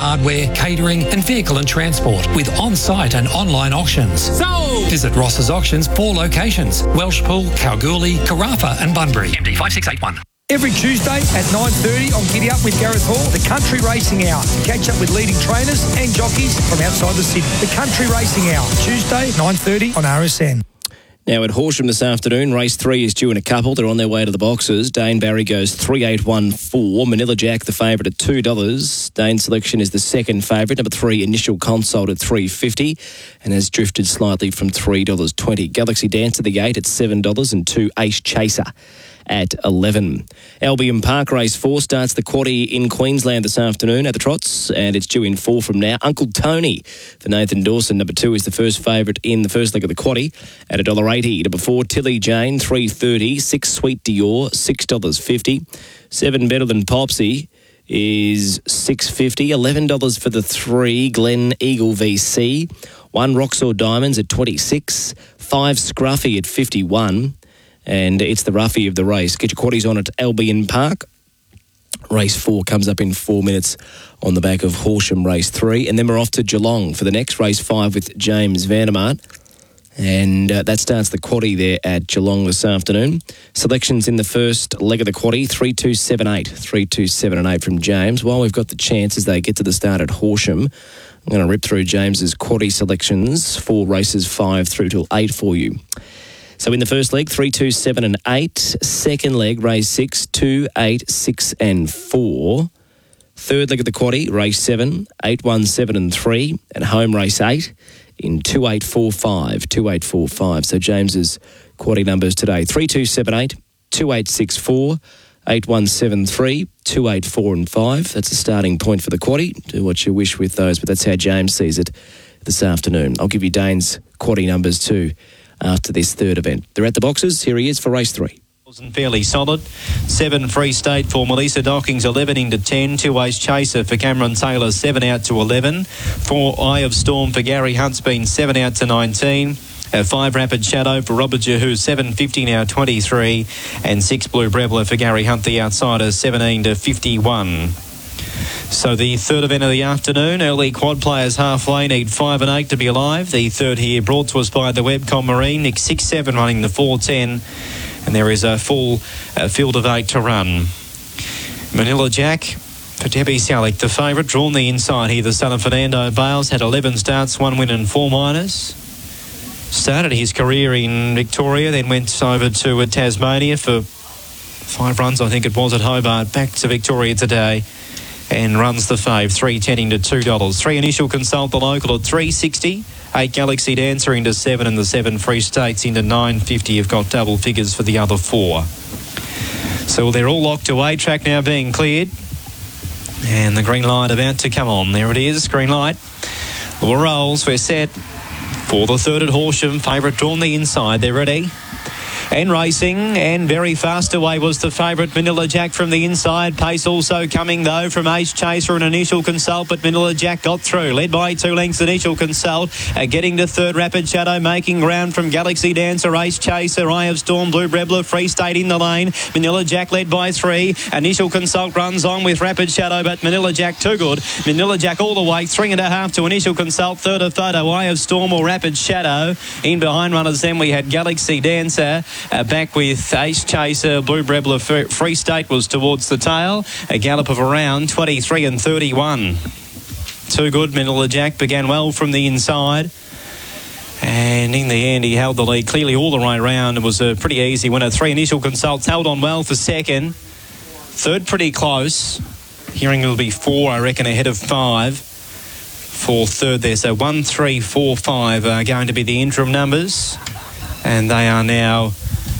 hardware, catering and vehicle and transport with on-site and online auctions. Sold! Visit Ross's Auctions 4 locations: Welshpool, Kalgoorlie, Carafa and Bunbury. MD 5681. Every Tuesday at 9:30 on Giddy Up with Gareth Hall, the Country Racing Hour. Catch up with leading trainers and jockeys from outside the city. The Country Racing Hour, Tuesday, 9:30 on RSN. Now at Horsham this afternoon, race 3 is due in a couple. They're on their way to the boxes. Dane Barry goes 3.814. Manila Jack, the favourite at $2. Dane's Selection is the second favourite. Number 3, Initial Consult at $3.50 and has drifted slightly from $3.20. Galaxy Dancer, the 8 at $7 and 2 Ace Chaser at 11. Albion Park Race 4 starts the quaddie in Queensland this afternoon at the Trots, and it's due in 4 from now. Uncle Tony for Nathan Dawson. Number 2 is the first favourite in the first leg of the quaddie at $1.80. Number 4, Tilly Jane, $3.30. 6 Sweet Dior, $6.50. 7 Better Than Popsy is $6.50. $11 for the 3 Glen Eagle VC. 1 Roxor Diamonds at $26. 5 Scruffy at $51. And it's the roughie of the race. Get your quaddies on at Albion Park. Race 4 comes up in 4 minutes on the back of Horsham Race 3. And then we're off to Geelong for the next Race 5 with James Vandermart. And that starts the quaddie there at Geelong this afternoon. Selections in the first leg of the quaddie, 3, 2, 7, 8. 3, 2, 7 and 8 from James. While we've got the chance as they get to the start at Horsham, I'm going to rip through James's quaddie selections for races 5 through till 8 for you. So in the first leg, 3, 2, 7 and 8. Second leg, race 6, 2, 8, 6 and 4. Third leg of the quaddie, race 7, 8, 1, 7 and 3. And home race 8 in 2, 8, 4, 5. 2, 8, 4, 5. So James's quaddie numbers today, 3, 2, 7, 8, 2, 8, 6, 4, 8, 1, 7, 3, 2, 8, 4 and 5. That's the starting point for the quaddie. Do what you wish with those, but that's how James sees it this afternoon. I'll give you Dane's quaddie numbers too after this third event. They're at the boxes. Here he is for race 3. Fairly solid. 7 Free State for Melissa Dockings, 11 into 10. 2 Ace Chaser for Cameron Taylor, 7 out to 11. 4 Eye of Storm for Gary Huntsbean, 7 out to 19. 5 Rapid Shadow for Robert Jehu, 7.50 now 23. And 6 Blue Brebler for Gary Hunt, the outsider, 17 to 51. So the third event of the afternoon, early quad players halfway need 5 and 8 to be alive. The third here brought to us by the Webcom Marine. Nick 6-7 running the 4.10. And there is a full field of 8 to run. Manila Jack for Debbie Salick, the favourite. Drawn the inside here, the son of Fernando Bales. Had 11 starts, 1 win and 4 minors. Started his career in Victoria, then went over to Tasmania for 5 runs, I think it was, at Hobart. Back to Victoria today. And runs the fave, 3.10 into $2. 3 Initial Consult, the local at $3.60. 8 Galaxy Dancer into 7, and the 7 Free States into $9.50. You've got double figures for the other 4. So they're all locked away. Track now being cleared. And the green light about to come on. There it is, green light. Laura rolls, we're set for the third at Horsham. Favourite drawn the inside, they're ready. And racing, and very fast away was the favourite Manila Jack from the inside. Pace also coming though from Ace Chaser and Initial Consult, but Manila Jack got through, led by 2 lengths. Initial Consult getting to third. Rapid Shadow making ground from Galaxy Dancer. Ace Chaser, Eye of Storm, Blue Brebler, Free State in the lane. Manila Jack led by 3. Initial Consult runs on with Rapid Shadow, but Manila Jack too good. Manila Jack all the way, 3.5 to Initial Consult. Third of Photo, Eye of Storm or Rapid Shadow. In behind runners then we had Galaxy Dancer. Back with Ace Chaser, Blue Brebler, Free State was towards the tail. A gallop of around 23 and 31. Too good. Manila Jack began well from the inside. And in the end, he held the lead clearly all the way round. It was a pretty easy winner. 3 Initial Consults held on well for second. Third pretty close. Hearing it'll be 4, I reckon, ahead of 5 for third there. So 1, 3, 4, 5 are going to be the interim numbers. And they are now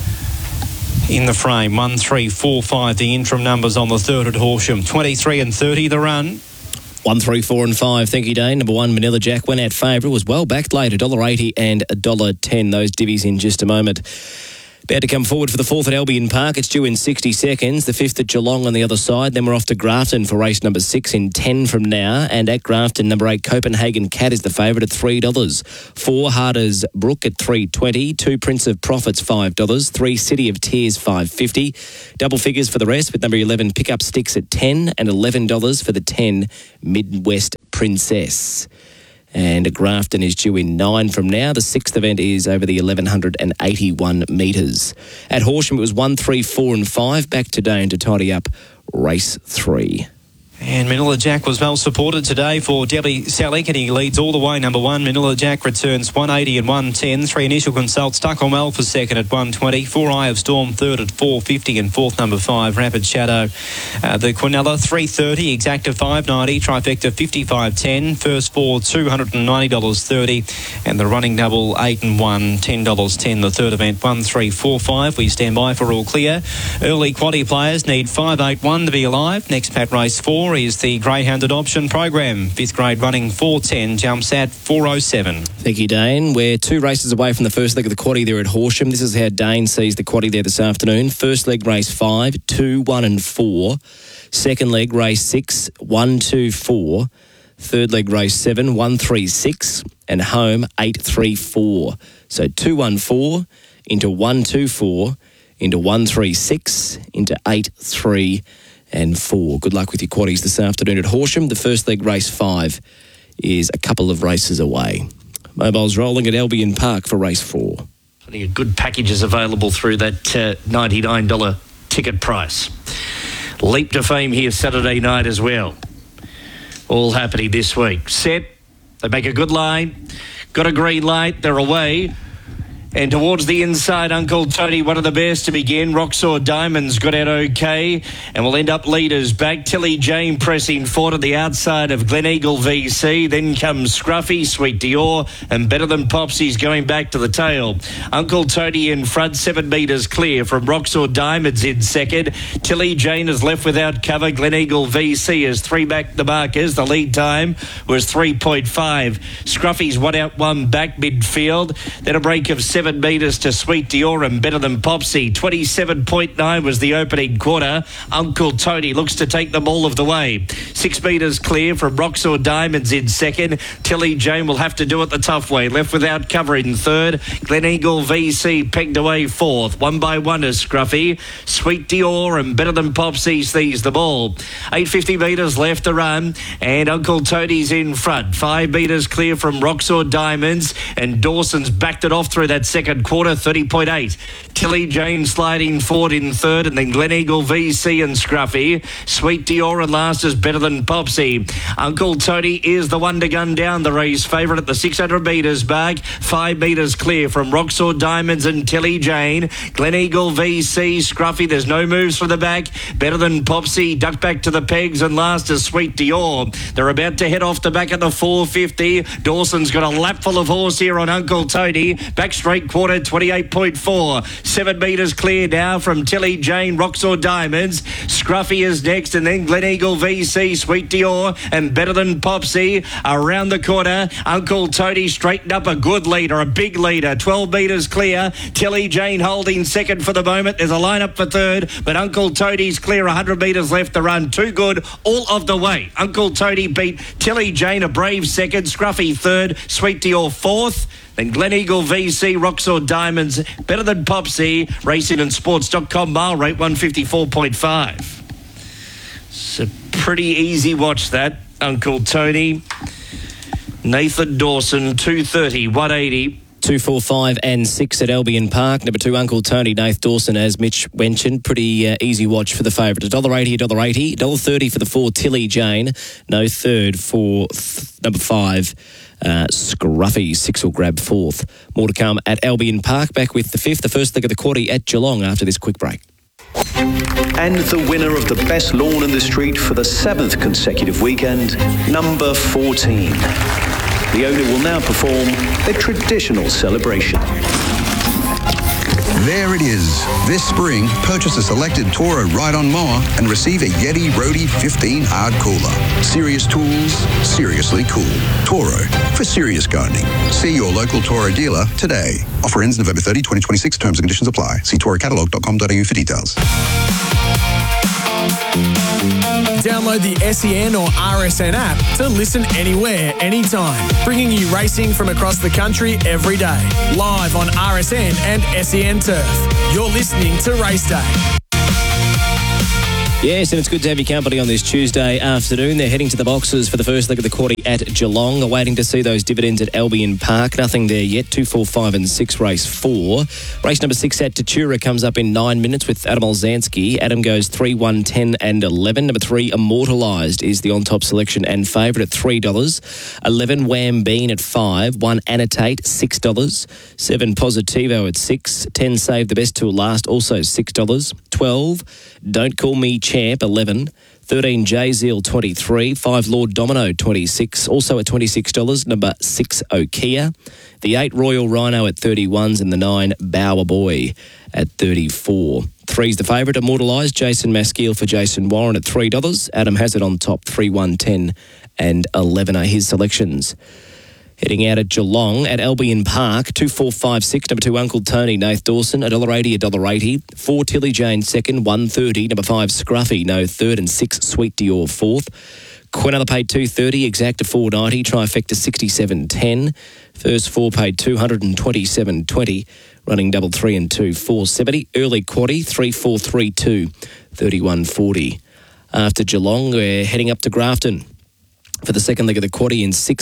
in the frame. 1, 3, 4, 5, the interim numbers on the third at Horsham. 23 and 30 the run. 1, 3, 4 and 5. Thank you, Dane. Number 1, Manila Jack, went out favourite. Was well backed late, $1.80 and $1.10. Those divvies in just a moment. About to come forward for the 4th at Albion Park. It's due in 60 seconds. The 5th at Geelong on the other side. Then we're off to Grafton for race number 6 in 10 from now. And at Grafton, number 8, Copenhagen Cat is the favourite at $3. 4, Harders Brook at $3.20. 2, Prince of Profits, $5. 3, City of Tears, $5.50. Double figures for the rest with number 11, Pick Up Sticks at $10 and $11 for the 10 Midwest Princess. And Grafton is due in 9 from now. The 6th event is over the 1,181 metres. At Horsham, it was 1, 3, 4 and 5. Back to Dane to tidy up race 3. And Manila Jack was well supported today for Delhi Salik, and he leads all the way. Number 1, Manila Jack returns 180 and 110. 3 Initial Consult stuck on well for second at 120. 4 Eye of Storm third at 450, and fourth number 5 Rapid Shadow. The Quinella 330, Exacta 590, Trifecta 55.10. First 4 $290.30, and the running double 8 and 1 $10.10. The third event 1, 3, 4, 5. We stand by for all clear. Early quaddy players need 5, 8, 1 to be alive. Next pat race 4 is the Greyhound Adoption Program. 5th grade running 4:10, jumps at 4:07. Thank you, Dane. We're 2 races away from the first leg of the quaddie there at Horsham. This is how Dane sees the quaddie there this afternoon. First leg race 5, 2, 1 and 4. Second leg race 6, 1, 2, 4. Third leg race 7, 1, 3, 6. And home 8, 3, 4. So 2, 1, 4 into 1, 2, 4 into 1, 3, 6 into 8, 3 and 4. Good luck with your quaddies this afternoon at Horsham. The first leg race 5 is a couple of races away. Mobiles rolling at Albion Park for race 4. Plenty of good packages available through that $99 ticket price. Leap to Fame here Saturday night as well. All happening this week. Set. They make a good line. Got a green light. They're away. And towards the inside, Uncle Tony, one of the best to begin. Roxor Diamonds got out okay and will end up leaders. Back Tilly Jane pressing forward at the outside of Glen Eagle VC. Then comes Scruffy, Sweet Dior, and Better Than Popsy's going back to the tail. Uncle Tony in front, 7 metres clear from Roxor Diamonds in second. Tilly Jane is left without cover. Glen Eagle VC is 3 back the markers. The lead time was 3.5. Scruffy's 1 out, 1 back midfield. Then a break of 7 metres to Sweet Dior and Better Than Popsy. 27.9 was the opening quarter. Uncle Tony looks to take them all of the way. 6 metres clear from Roxor Diamonds in second. Tilly Jane will have to do it the tough way. Left without cover in third. Glen Eagle VC pegged away fourth. 1 by 1 is Scruffy. Sweet Dior and Better Than Popsy sees the ball. 850 metres left to run, and Uncle Tony's in front. 5 metres clear from Roxor Diamonds, and Dawson's backed it off through that second quarter, 30.8. Tilly Jane sliding forward in third, and then Glen Eagle VC and Scruffy. Sweet Dior and last is Better Than Popsy. Uncle Tony is the one to gun down the race favourite at the 600 metres back. 5 metres clear from Roxor Diamonds and Tilly Jane. Glen Eagle VC, Scruffy, there's no moves from the back. Better Than Popsy ducked back to the pegs, and last is Sweet Dior. They're about to head off the back at the 450. Dawson's got a lap full of horse here on Uncle Tony. Back straight quarter, 28.4. 7 metres clear now from Tilly Jane, Roxor Diamonds. Scruffy is next, and then Glen Eagle VC, Sweet Dior, and Better Than Popsy. Around the corner, Uncle Tony straightened up a good leader, a big leader. 12 metres clear. Tilly Jane holding second for the moment. There's a line-up for third, but Uncle Tony's clear. 100 metres left to run. Too good all of the way. Uncle Tony beat Tilly Jane, a brave second. Scruffy third. Sweet Dior fourth. Then Glen Eagle VC, Roxor Diamonds, Better Than Popsy, racingandsports.com mile rate 154.5. It's a pretty easy watch that, Uncle Tony. Nathan Dawson, 230, 180. 2, 4, 5 and 6 at Albion Park. Number 2, Uncle Tony, Nath Dawson, as Mitch mentioned. Pretty easy watch for the favourite. $1.80, $1.80. $1.30 for the 4, Tilly Jane. No third for number 5, Scruffy. 6 will grab fourth. More to come at Albion Park. Back with the 5th, the first leg of the quaddie at Geelong after this quick break. And the winner of the best lawn in the street for the 7th consecutive weekend, number 14. The owner will now perform a traditional celebration. There it is. This spring, purchase a selected Toro ride-on mower and receive a Yeti Roadie 15 hard cooler. Serious tools, seriously cool. Toro, for serious gardening. See your local Toro dealer today. Offer ends November 30, 2026. Terms and conditions apply. See torocatalog.com.au for details. Download the SEN or RSN app to listen anywhere, anytime. Bringing you racing from across the country every day. Live on RSN and SEN Turf. You're listening to Race Day. Yes, and it's good to have your company on this Tuesday afternoon. They're heading to the boxes for the first leg of the quarter at Geelong, awaiting to see those dividends at Albion Park. Nothing there yet. 2, 4, 5 and 6, race 4. Race number 6 at Tatura comes up in 9 minutes with Adam Olzanski. Adam goes 3, 1, 10 and 11. Number 3, Immortalised, is the on-top selection and favourite at $3. 11, Wham Bean at 5. 1, Annotate, $6. 7, Positivo at 6. 10, Save the Best Till Last, also $6. 12, Don't Call Me Champ, 11. 13, J-Zeal, 23. 5, Lord Domino, 26. Also at $26, number 6, Okia. The 8, Royal Rhino at 31s, and the 9, Bower Boy at 34. 3's the favourite, Immortalised. Jason Maskeel for Jason Warren at $3. Adam has it on top. 3, 1, 10 and 11 are his selections. Heading out at Geelong at Albion Park, 2, 4, 5, 6. Number 2, Uncle Tony, Nath Dawson, $1.80, $1.80. 4, Tilly Jane, second, $1.30. Number 5, Scruffy, no third, and 6, Sweet Dior, fourth. Quinella paid $2.30, Exacta $4.90, Trifecta $67.10. First 4 paid $227.20, running double 3 and 2, $4.70. Early quaddie, 3, 4, 3, 2, $31.40. After Geelong, we're heading up to Grafton for the second leg of the quaddie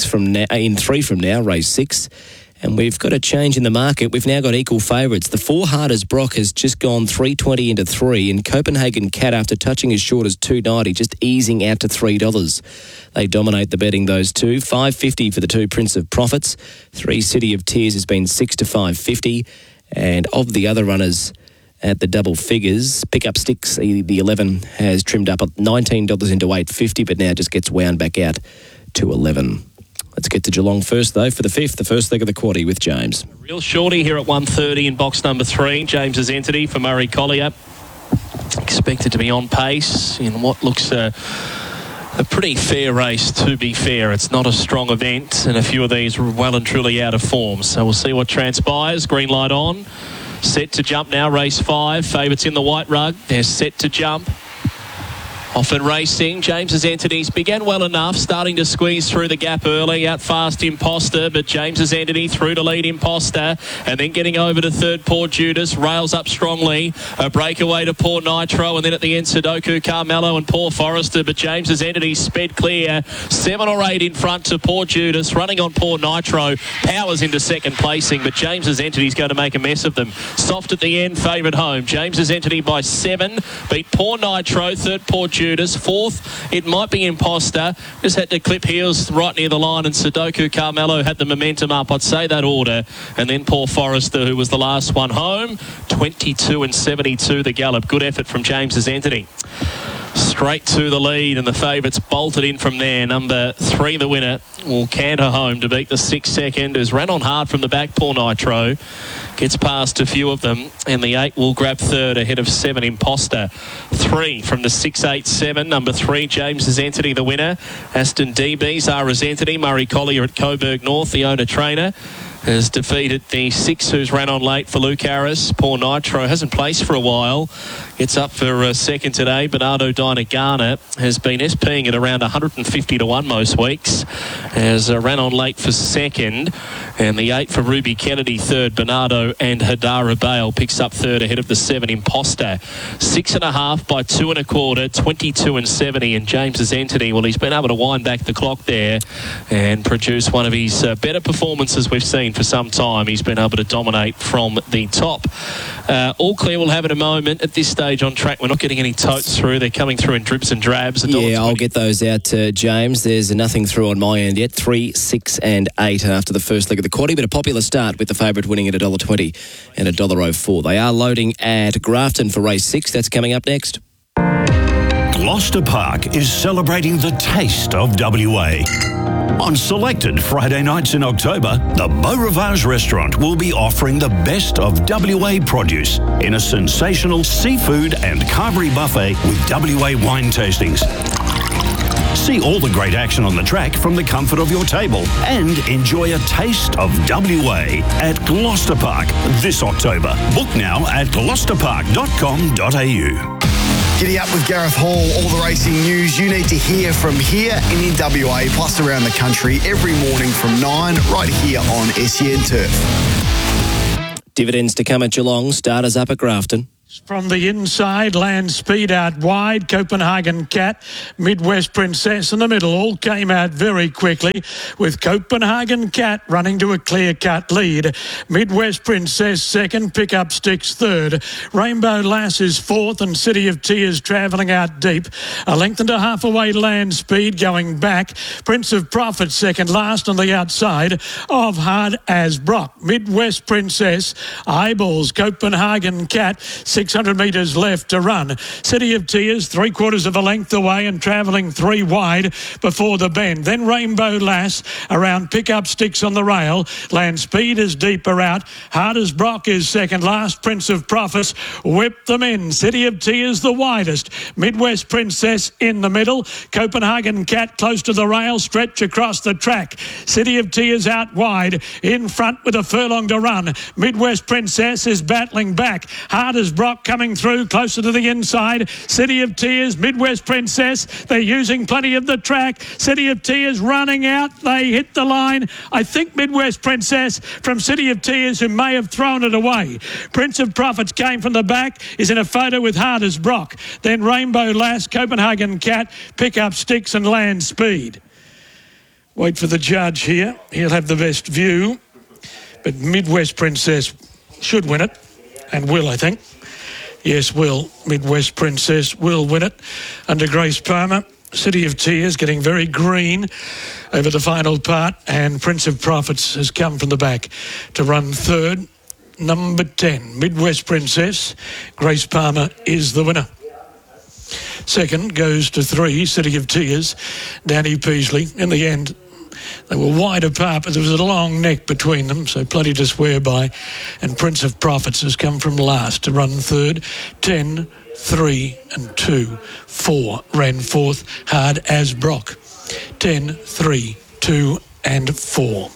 in 3 from now, race 6. And we've got a change in the market. We've now got equal favourites. The 4 Harders Brock has just gone 3.20 into 3, and Copenhagen Cat, after touching as short as $2.90, just easing out to $3. They dominate the betting, those two. $5.50 for the 2 Prince of Profits. 3 City of Tears has been 6 to $5.50. And of the other runners at the double figures, Pick Up Sticks, the 11, has trimmed up $19 into $8.50, but now just gets wound back out to $11. Let's get to Geelong first, though, for the 5th, the first leg of the quaddie with James. A real shorty here at 1:30 in box number 3. James's entity for Murray Collier. Expected to be on pace in what looks a pretty fair race, to be fair. It's not a strong event, and a few of these are well and truly out of form. So we'll see what transpires. Green light on. Set to jump now, race 5. Favourites in the white rug. They're set to jump. Often racing, James's entities began well enough, starting to squeeze through the gap early, out fast Imposter, but James's entity through to lead Imposter, and then getting over to third Poor Judas, rails up strongly, a breakaway to Poor Nitro, and then at the end Sudoku Carmelo and Poor Forester, but James's entity sped clear, 7 or 8 in front to Poor Judas, running on Poor Nitro, powers into second placing, but James's entity's going to make a mess of them. Soft at the end, favourite home. James's entity by 7, beat Poor Nitro, third Poor Judas, fourth, it might be Imposter. Just had to clip heels right near the line, and Sudoku Carmelo had the momentum up. I'd say that order. And then Poor Forester, who was the last one home. 22 and 72 the gallop. Good effort from James's entity. Straight to the lead, and the favourites bolted in from there. Number 3, the winner, will canter home to beat the 6 second, who's ran on hard from the back, Poor Nitro. Gets past a few of them, and the 8 will grab third ahead of 7, Imposter. 3 from the 6, 8, 7. Number 3, James's entity, the winner. Aston DB, Zara's entity. Murray Collier at Coburg North, the owner trainer, has defeated the 6 who's ran on late for Luke Harris. Poor Nitro hasn't placed for a while. Gets up for a second today. Bernardo Dinagana has been SPing at around 150 to 1 most weeks. Has ran on late for second. And the 8 for Ruby Kennedy third. Bernardo and Hadara Bale picks up third ahead of the 7, Imposter. 6.5 by 2 1/4, 22 and 70. And James's entity, well, he's been able to wind back the clock there and produce one of his better performances we've seen for some time. He's been able to dominate from the top. All clear we'll have in a moment. At this stage on track, we're not getting any totes through. They're coming through in drips and drabs. Yeah, I'll get those out to James. There's nothing through on my end yet. 3, 6 and 8 after the first leg of the quaddie, but a popular start with the favourite winning at $1.20 and $1.04. They are loading at Grafton for race 6. That's coming up next. Gloucester Park is celebrating the taste of WA. On selected Friday nights in October, the Beau Rivage restaurant will be offering the best of WA produce in a sensational seafood and carvery buffet with WA wine tastings. See all the great action on the track from the comfort of your table and enjoy a taste of WA at Gloucester Park this October. Book now at gloucesterpark.com.au. Giddy up with Gareth Hall, all the racing news you need to hear from here and in WA, plus around the country, every morning from 9, right here on SEN Turf. Dividends to come at Geelong, starters up at Grafton. From the inside, Land Speed out wide, Copenhagen Cat, Midwest Princess in the middle. All came out very quickly with Copenhagen Cat running to a clear-cut lead. Midwest Princess second, Pickup Sticks third. Rainbow Lass is fourth and City of Tears travelling out deep. A length and a half away, Land Speed going back. Prince of Profit second last on the outside of Hard as Brock. Midwest Princess, eyeballs Copenhagen Cat, 600 metres left to run. City of Tears, 3/4 of a length away and travelling 3 wide before the bend. Then Rainbow Lass around Pickup Sticks on the rail. Land Speed is deeper out. Hard as Brock is second last. Prince of Profits whipped them in. City of Tears the widest. Midwest Princess in the middle. Copenhagen Cat close to the rail. Stretch across the track. City of Tears out wide. In front with a furlong to run. Midwest Princess is battling back. Hard as Brock coming through closer to the inside. City of Tears, Midwest Princess, they're using plenty of the track. City of Tears running out, they hit the line. I think Midwest Princess from City of Tears, who may have thrown it away. Prince of Profits came from the back, is in a photo with Hard as Brock. Then Rainbow Lass, Copenhagen Cat, Pickup Sticks and Land Speed. Wait for the judge here, he'll have the best view, but Midwest Princess should win it, and will, I think. Yes, will. Midwest Princess will win it under Grace Palmer. City of Tears getting very green over the final part, and Prince of Profits has come from the back to run third. Number 10, Midwest Princess. Grace Palmer is the winner. Second goes to 3, City of Tears, Danny Peasley. In the end, they were wide apart, but there was a long neck between them, so plenty to swear by. And Prince of Profits has come from last to run third. 10, 3 and 2. 4 ran fourth, Hard as Brock. 10, 3, 2 and 4.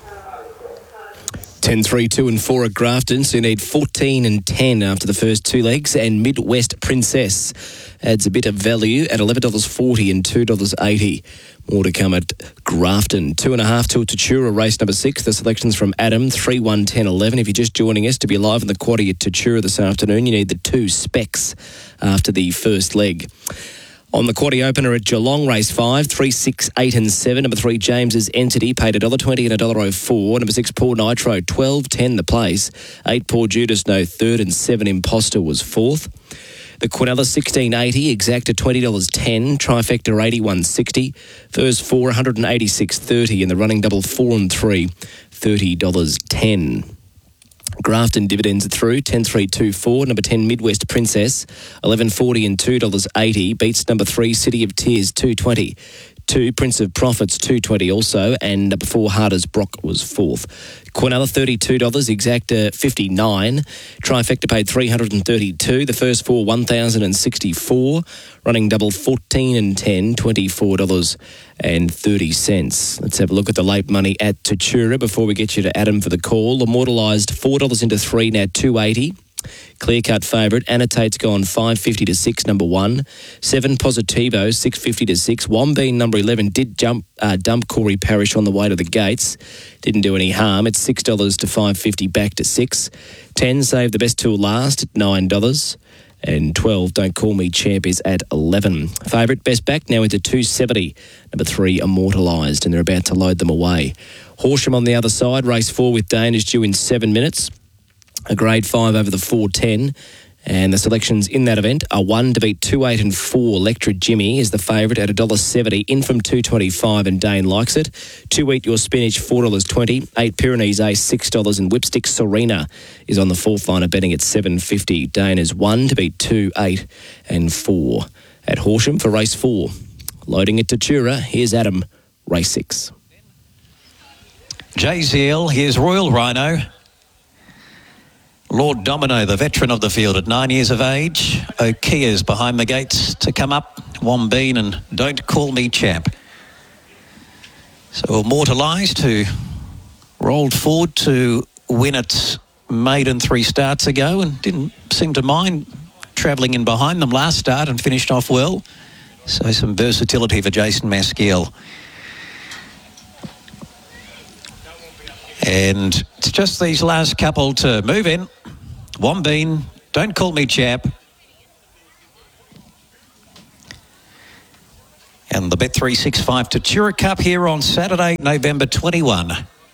10, 3, 2 and 4 at Grafton, so you need 14 and 10 after the first 2 legs, and Midwest Princess adds a bit of value at $11.40 and $2.80. More to come at Grafton. 2.5 to Tatura, race number 6. The selections from Adam, 3, 1, 10, 11. If you're just joining us, to be live in the quaddie at Tatura this afternoon, you need the 2 specs after the first leg. On the quaddie opener at Geelong, race 5, 3, 6, 8 and 7. Number 3, James's Entity, paid $1.20 and $1.04. Number 6, Poor Nitro, 12.10 the place. 8, Poor Judas, no third, and 7, Imposter was fourth. The Quinella, $16.80, Exacta, $20.10, Trifecta, $81.60, First 4, $186.30, and the running double 4 and 3, $30.10. Grafton dividends are through, 10-3-2-4. Number 10, Midwest Princess, $11.40 and $2.80. Beats number 3, City of Tears, $2.20. 2, Prince of Profits, $2.20 also, and number 4, Hard as Brock was fourth. Quinella, $32, Exacta, $59. Trifecta paid $332. The first 4, $1,064. Running double 14 and 10, $24.30. Let's have a look at the late money at Tatura before we get you to Adam for the call. Immortalised $4 into 3, now $2.80. Clear-cut favourite. Annotate's gone $5.50 to 6, number 1. 7, Positivo, $6.50 to 6. Wombeen, number 11, did dump Corey Parrish on the way to the gates. Didn't do any harm. It's $6 to $5.50, back to 6. 10, Save the Best Till Last at $9. And 12, Don't Call Me Champ, is at 11. Favourite, Best Back, now into $2.70. Number 3, Immortalised, and they're about to load them away. Horsham on the other side, race 4 with Dane is due in 7 minutes. A grade 5 over the 4.10. And the selections in that event are 1 to beat 2, 8 and 4. Electra Jimmy is the favourite at $1.70. In from $2.25 and Dane likes it. 2, Eat Your Spinach, $4.20. 8, Pyrenees Ace, $6. And Whipstick Serena is on the fourth line of betting at $7.50. Dane is 1 to beat 2, 8 and 4 at Horsham for race 4. Loading at Tatura, here's Adam, race 6. JZL, here's Royal Rhino. Lord Domino, the veteran of the field at 9 years of age. Okia's behind the gates to come up. Wombeen and Don't Call Me Champ. So Immortalised, who rolled forward to win its maiden 3 starts ago and didn't seem to mind travelling in behind them last start and finished off well. So some versatility for Jason Maskiel. And it's just these last couple to move in. Wombeen Don't Call Me Champ. And the Bet365 Tatura Cup here on Saturday, November 21.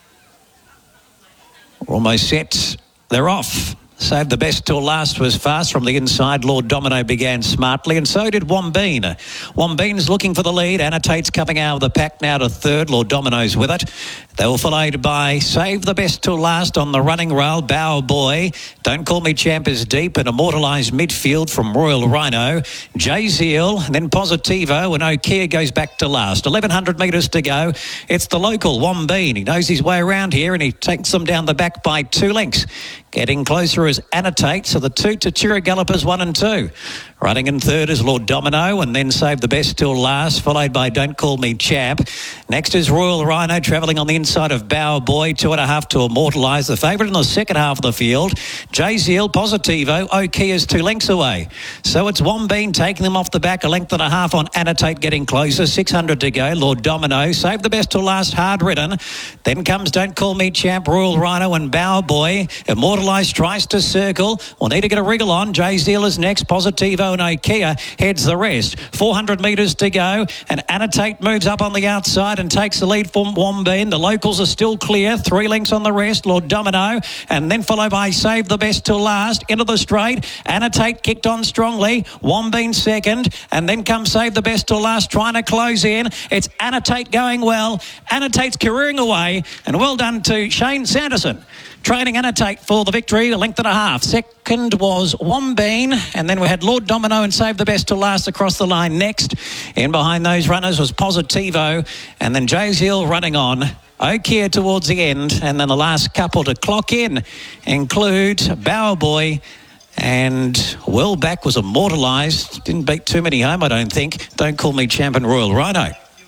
We're almost set. They're off. Saved the Best Till Last was fast from the inside. Lord Domino began smartly, and so did Wombeen. Wombeen's looking for the lead. Annotate's coming out of the pack now to third. Lord Domino's with it. They were followed by Save the Best Till Last on the running rail. Bow Boy. Don't Call Me Champ is deep and immortalised midfield from Royal Rhino. Jay Zeal, and then Positivo, and O'Keefe goes back to last. 1,100 metres to go. It's the local Wombeen. He knows his way around here, and he takes them down the back by 2 lengths. Getting closer is Annotate, so the 2 Tatura Gallopers 1 and 2. Running in third is Lord Domino, and then Save the Best Till Last, followed by Don't Call Me Champ. Next is Royal Rhino, travelling on the inside of Bow Boy, 2.5 to immortalise. The favourite in the second half of the field. Jay Zeal, Positivo, O'Keefe is 2 lengths away. So it's Wombeen taking them off the back, 1.5 lengths on Annotate getting closer, 600 to go. Lord Domino, Save the Best Till Last, hard ridden. Then comes Don't Call Me Champ, Royal Rhino and Bow Boy. Immortalised tries to circle. We'll need to get a wriggle on. Jay Zeal is next, Positivo and O'Keefe heads the rest. 400 metres to go, and Annotate moves up on the outside and takes the lead from Wombeen. The locals are still clear, 3 lengths on the rest. Lord Domino, and then followed by Save the Best Till Last into the straight. Annotate kicked on strongly. Wombeen second, and then comes Save the Best Till Last trying to close in. It's Annotate going well. Annotate's careering away, and well done to Shane Sanderson. Training Annotate for the victory, 1.5 lengths. Second was Wombeen, and then we had Lord Domino and Save the Best Till Last across the line next. In behind those runners was Positivo, and then Jay Zeal running on. O'Keefe towards the end, and then the last couple to clock in include Bower Boy, and well back was immortalised. Didn't beat too many home, I don't think. Don't Call Me Champ and Royal Rhino.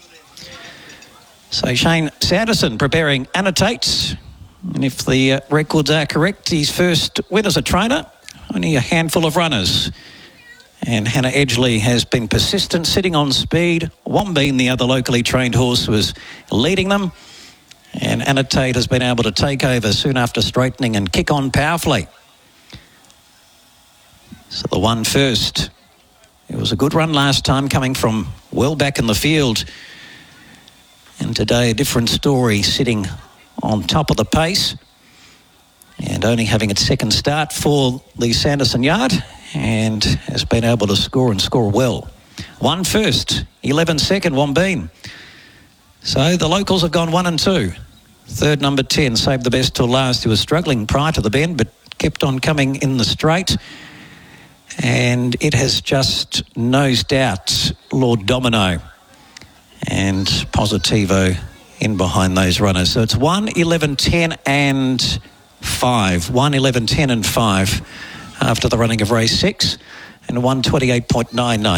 So Shane Sanderson preparing Annotates. And if the records are correct, his first win as a trainer, only a handful of runners. And Hannah Edgley has been persistent, sitting on speed. Wombeen, the other locally trained horse, was leading them. And Annotate has been able to take over soon after straightening and kick on powerfully. So the one first. It was a good run last time, coming from well back in the field. And today a different story, sitting on top of the pace and only having its second start for the Sanderson yard, and has been able to score and score well. 1 first, 11 second, Wombeen. So the locals have gone 1 and 2. Third, number 10, Save the Best Till Last, who was struggling prior to the bend but kept on coming in the straight, and it has just nosed out Lord Domino and Positivo in behind those runners. So it's 1, 11, 10 and 5. 1, 11, 10 and 5 after the running of race 6, and 128.99.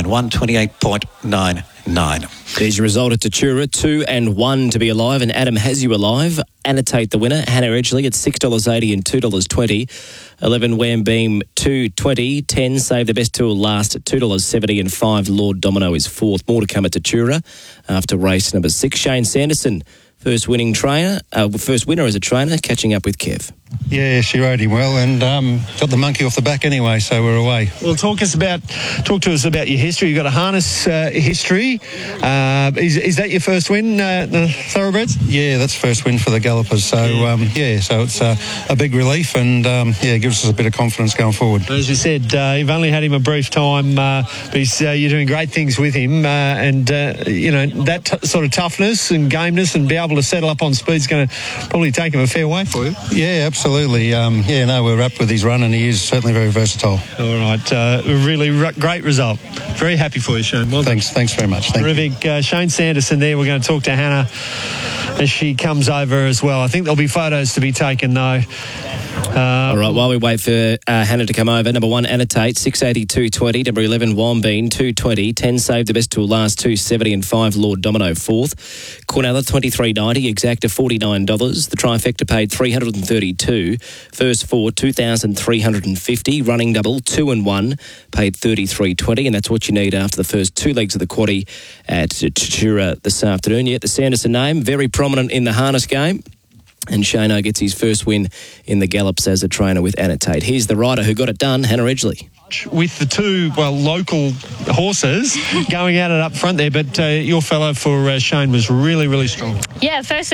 128.99. There's your result at Tatura, 2 and 1 to be alive, and Adam has you alive. Annotate the winner, Hannah Edgley at $6.80 and $2.20. 11 Wambeam, $2.20. 10 Save the Best Till Last at $2.70, and 5 Lord Domino is fourth. More to come at Tatura after race number 6. Shane Sanderson, first winner as a trainer, catching up with Kev. Yeah, she rode him well and got the monkey off the back anyway, so we're away. Well, talk to us about your history. You've got a harness history. Is that your first win, the Thoroughbreds? Yeah, that's first win for the Gallopers. So, so it's a big relief, and it gives us a bit of confidence going forward. As you said, you've only had him a brief time, but you're doing great things with him, that sort of toughness and gameness and be able to settle up on speed is going to probably take him a fair way for you. Yeah, absolutely. We're up with his run, and he is certainly very versatile. All right, really great result. Very happy for you, Shane. Well, thanks very much. Terrific. Shane Sanderson there. We're going to talk to Hannah as she comes over as well. I think there'll be photos to be taken, though. All right, while we wait for Hannah to come over, number 1, Annotate, 680, 220. Number 11, Wombeen, 220. 10, Save the Best Till Last, 270, and 5, Lord Domino, fourth. Cornella, $23.90. Exacta, $49. The trifecta paid $332. First 4, $2,350. Running double, 2 and 1, paid $33.20, and that's what you need after the first 2 legs of the quaddie at Tatura this afternoon. Yet the Sanderson name, very prominent in the harness game. And Shano gets his first win in the gallops as a trainer with Anna Tate. Here's the rider who got it done, Hannah Edgley. With the two, local horses going at it up front there, but your fellow for Shane was really, really strong. Yeah, firstly,